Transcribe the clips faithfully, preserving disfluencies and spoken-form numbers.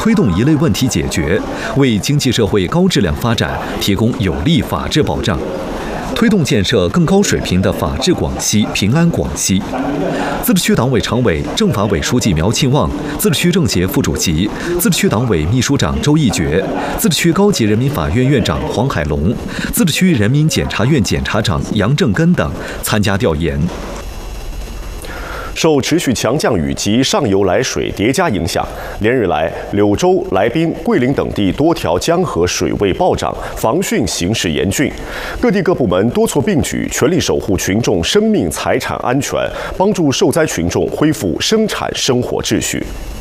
推动一类问题解决，为经济社会高质量发展提供有力法治保障。推动建设更高水平的法治广西、平安广西。自治区党委常委、政法委书记苗庆旺，自治区政协副主席、自治区党委秘书长周一觉，自治区高级人民法院院长黄海龙，自治区人民检察院检察长杨正根等参加调研。 受持续强降雨及上游来水叠加影响，连日来，柳州、来宾、桂林等地多条江河水位暴涨，防汛形势严峻。各地各部门多措并举，全力守护群众生命财产安全，帮助受灾群众恢复生产生活秩序。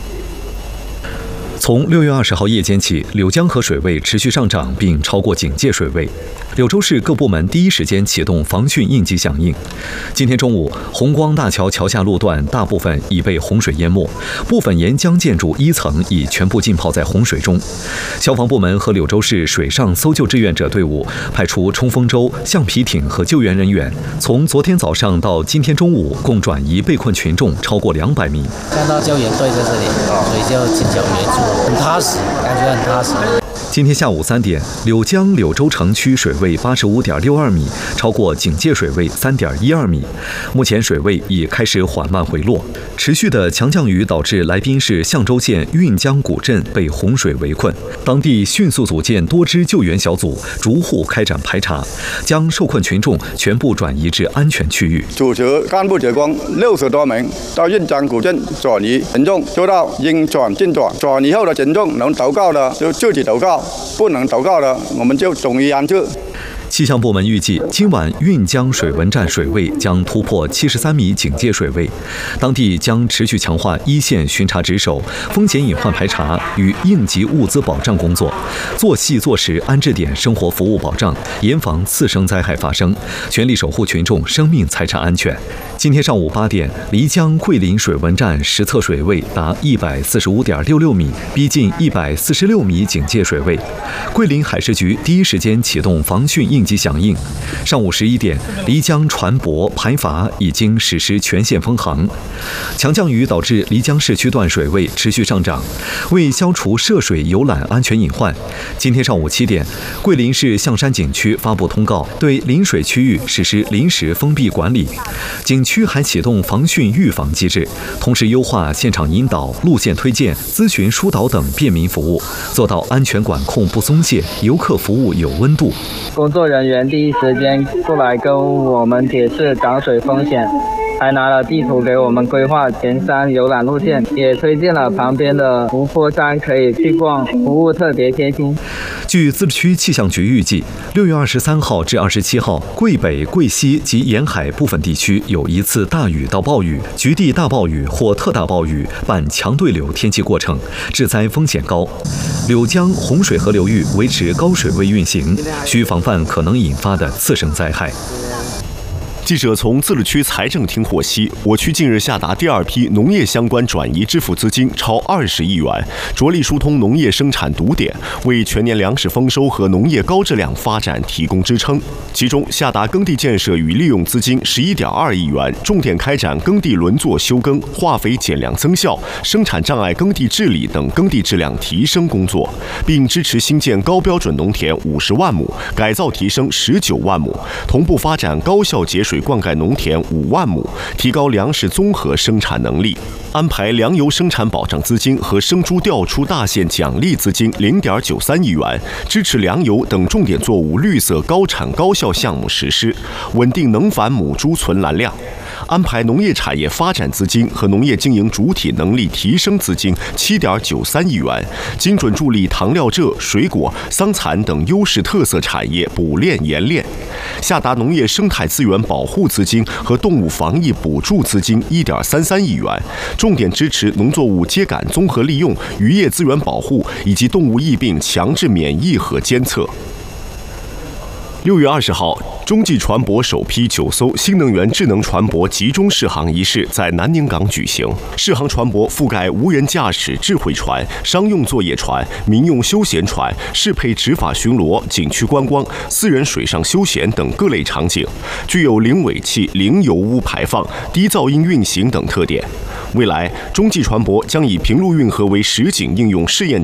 从六月二十号夜间起，柳江河水位持续上涨，并超过警戒水位。柳州市各部门第一时间启动防汛应急响应。今天中午，红光大桥桥下路段大部分已被洪水淹没，部分沿江建筑一层已全部浸泡在洪水中。消防部门和柳州市水上搜救志愿者队伍派出冲锋舟、橡皮艇和救援人员，从昨天早上到今天中午，共转移被困群众超过两百名。 看到救援队在这里，所以就进脚援助，很踏实，感觉很踏实。 今天下午三点，柳江柳州城区水位八十五点六二米，超过警戒水位三点一二米。目前水位已开始缓慢回落。持续的强降雨导致来宾市象州县运江古镇被洪水围困，当地迅速组建多支救援小组，逐户开展排查，将受困群众全部转移至安全区域。 组织干部职工六十多名到运江古镇转移群众，做到应转尽转。转移后的群众能祷告的就自己祷告。不能祷告的，我们就统一安置。 气象部门预计，今晚运江水文站水位将突破七十三米警戒水位，当地将持续强化一线巡查值守、风险隐患排查与应急物资保障工作，做细做实安置点生活服务保障，严防次生灾害发生，全力守护群众生命财产安全。今天上午八点，漓江桂林水文站实测水位达一百四十五点六六米，逼近一百四十六米警戒水位。桂林海事局第一时间启动防汛应急响应。上午十一点，漓江船舶排筏已经实施全线封航。强降雨导致漓江市区段水位持续上涨，为消除涉水游览安全隐患，今天上午七点，桂林市象山景区发布通告，对临水区域实施临时封闭管理。景区还启动防汛预防机制，同时优化现场引导、路线推荐、咨询疏导等便民服务，做到安全管控不松懈，游客服务有温度。 工作人员第一时间过来跟我们解释涨水风险，还拿了地图给我们规划前山游览路线，也推荐了旁边的湖泊山可以去逛，服务特别贴心。 据自治区气象局预计，六月二十三号至二十七号，桂北、桂西及沿海部分地区有一次大雨到暴雨、局地大暴雨或特大暴雨伴强对流天气过程，致灾风险高。柳江洪水河流域维持高水位运行，需防范可能引发的次生灾害。 记者从自治区财政厅获悉，我区近日下达第二批农业相关转移支付资金超二十亿元，着力疏通农业生产堵点，为全年粮食丰收和农业高质量发展提供支撑。其中，下达耕地建设与利用资金十一点二亿元，重点开展耕地轮作休耕、化肥减量增效、生产障碍耕地治理等耕地质量提升工作，并支持新建高标准农田五十万亩，改造提升十九万亩，同步发展高效节水灌溉农田五万亩，提高粮食综合生产能力。安排粮油生产保障资金和生猪调出大县奖励资金零点九三亿元，支持粮油等重点作物绿色高产高效项目实施，稳定能繁母猪存栏量。安排农业产业发展资金和农业经营主体能力提升资金七点九三亿元，精准助力糖料蔗、水果、桑蚕等优势特色产业补链研炼。下达农业生态资源保护资金和动物防疫补助资金一点三三亿元，重点支持农作物秸秆综合利用、渔业资源保护以及动物疫病强制免疫和监测。六月二十号，中继船舶首批九艘新能源智能船舶集中试航仪式在南宁港举行。试航船舶覆盖无人驾驶智慧船、商用作业船、民用休闲船、适配执法巡逻、景区观光、私人水上休闲等各类场景，具有零尾气、零油污排放、低噪音运行等特点。未来，中继船舶将以平陆运河为实景应用试验